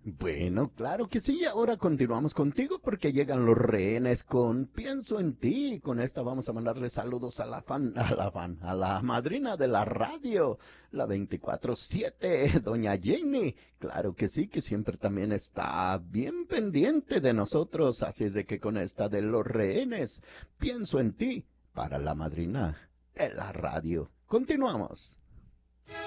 Bueno, claro que sí. Ahora continuamos contigo porque llegan los rehenes con Pienso en ti. Con esta vamos a mandarle saludos a a la madrina de la radio, la 24/7, doña Jenny. Claro que sí, que siempre también está bien pendiente de nosotros. Así es de que con esta de los rehenes, Pienso en ti, para la madrina de la radio. Continuamos.